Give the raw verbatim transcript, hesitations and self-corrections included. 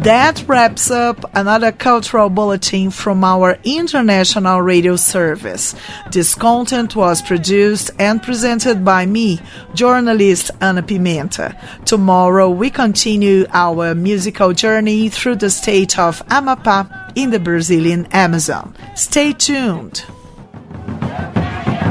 That wraps up another cultural bulletin from our international radio service. This content was produced and presented by me, journalist Ana Pimenta. Tomorrow we continue our musical journey through the state of Amapá in the Brazilian Amazon. Stay tuned.